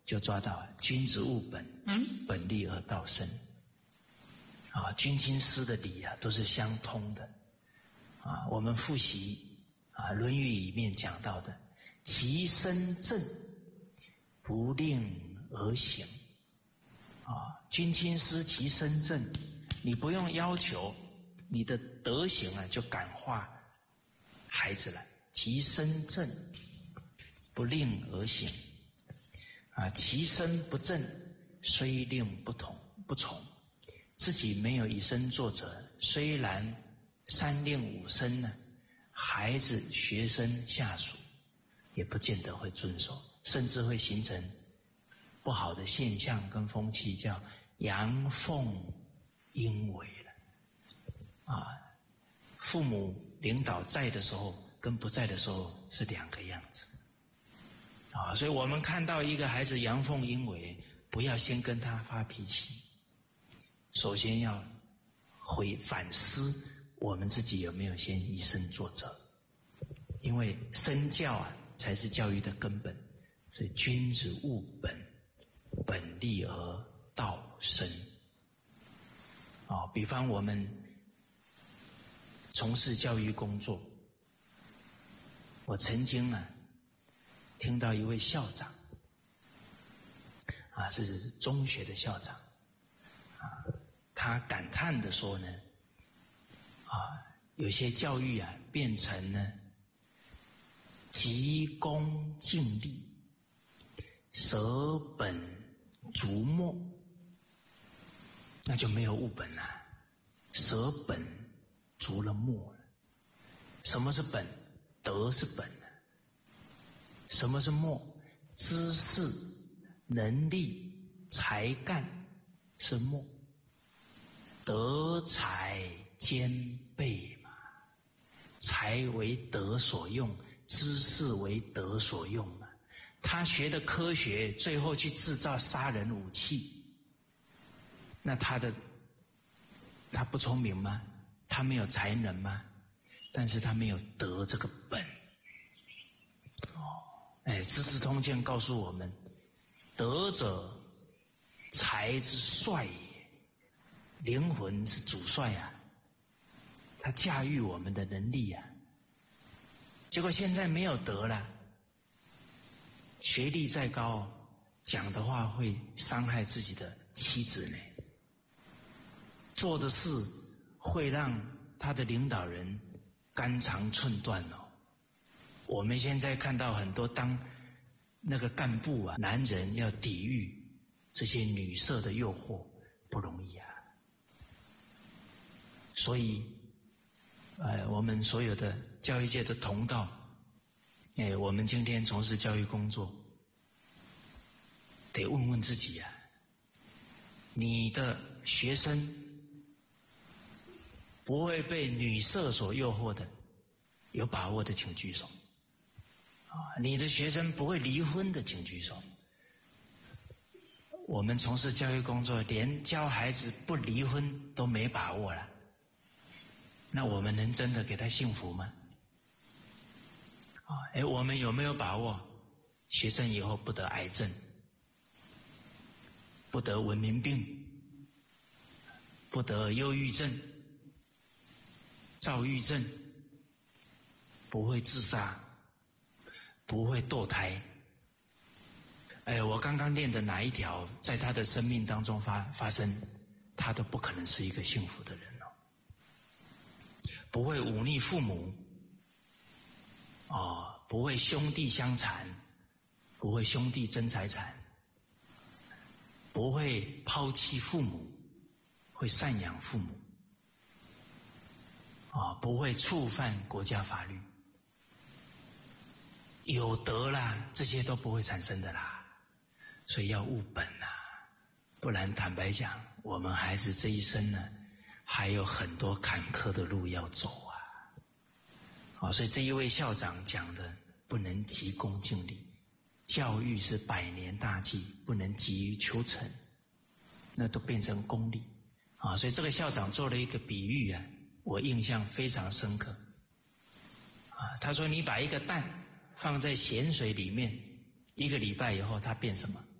就抓到了君子务本，本立而道生。君亲师的礼都是相通的。我们复习《论语》里面讲到的，其身正，不令而行。君亲师其身正，你不用要求你的德行就感化孩子了。其身正，不令而行。其身不正，虽令不从。自己没有以身作则，虽然三令五申呢，孩子、学生、下属也不见得会遵守，甚至会形成不好的现象跟风气，叫阳奉阴违了。父母领导在的时候跟不在的时候是两个样子。所以我们看到一个孩子阳奉阴违，不要先跟他发脾气，首先要反思我们自己有没有先以身作则，因为身教才是教育的根本。所以君子务本，本立而道生。比方我们从事教育工作，我曾经听到一位校长是中学的校长他感叹的说呢，有些教育变成呢急功近利，舍本逐末，那就没有务本了。舍本逐了末了。什么是本？德是本。什么是末？知识、能力、才干是末。德才兼备嘛，才为德所用，知识为德所用嘛。他学的科学，最后去制造杀人武器，那他不聪明吗？他没有才能吗？但是他没有德这个本。《资治通鉴》告诉我们，德者才之帅也。灵魂是主帅他驾驭我们的能力结果现在没有德了，学历再高，讲的话会伤害自己的妻子呢，做的事会让他的领导人肝肠寸断我们现在看到很多当那个干部男人要抵御这些女色的诱惑不容易所以我们所有的教育界的同道我们今天从事教育工作得问问自己你的学生不会被女色所诱惑的，有把握的请举手你的学生不会离婚的请举手。我们从事教育工作，连教孩子不离婚都没把握了，那我们能真的给他幸福吗？我们有没有把握学生以后不得癌症，不得文明病，不得忧郁症、躁郁症，不会自杀，不会堕胎？我刚刚念的哪一条在他的生命当中发生，他都不可能是一个幸福的人不会忤逆父母不会兄弟相残，不会兄弟争财产，不会抛弃父母，会赡养父母不会触犯国家法律。有德啦，这些都不会产生的啦。所以要务本不然坦白讲，我们孩子这一生呢，还有很多坎坷的路要走所以这一位校长讲的，不能急功近利，教育是百年大计，不能急于求成，那都变成功利所以这个校长做了一个比喻我印象非常深刻他说你把一个蛋放在咸水里面，1个礼拜以后它变什么？